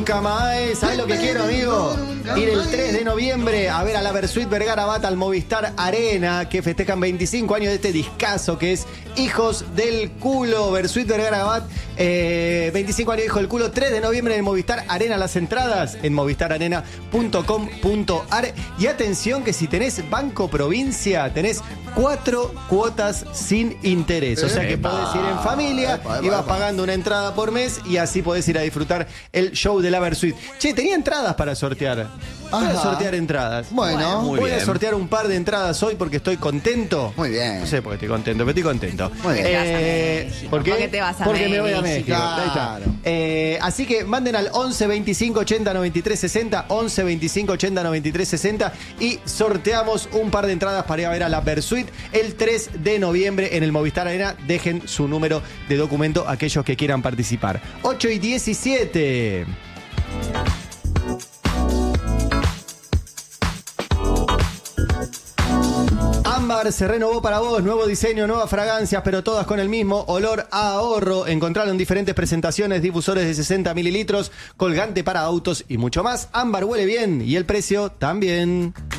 nunca más. ¿Sabes lo que quiero, amigo? Ir el 3 de noviembre a ver a la Versuit Vergara Bat al Movistar Arena, que festejan 25 años de este discazo que es Hijos del Culo. Versuit Vergara Bat, 25 años de Hijos del Culo, 3 de noviembre en el Movistar Arena. Las entradas en movistararena.com.ar. Y atención que si tenés Banco Provincia, tenés 4 cuotas sin interés. O sea que podés ir en familia y vas pagando una entrada por mes y así podés ir a disfrutar el show de la Versuit. Che, tenía entradas para sortear. Voy a sortear entradas. Bueno, voy a sortear un par de entradas hoy porque estoy contento. Muy bien. No sé por qué estoy contento, pero estoy contento. Muy bien. ¿Por qué? Porque te vas a Porque me voy a México. México. Ahí está. Así que manden al 11 25 80 93 60, 11 25 80 93 60 y sorteamos un par de entradas para ir a ver a la Versuit el 3 de noviembre en el Movistar Arena. Dejen su número de documento aquellos que quieran participar. 8 y 17. Ámbar se renovó para vos, nuevo diseño, nuevas fragancias, pero todas con el mismo olor a ahorro. Encontralo en diferentes presentaciones, difusores de 60 mililitros, colgante para autos y mucho más. Ámbar huele bien y el precio también.